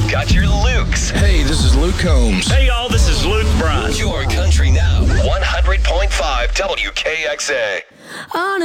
got your Lukes. Hey, this is Luke Combs. Hey, y'all, this is Luke Bryan. Your country now. 100.5 WKXA. On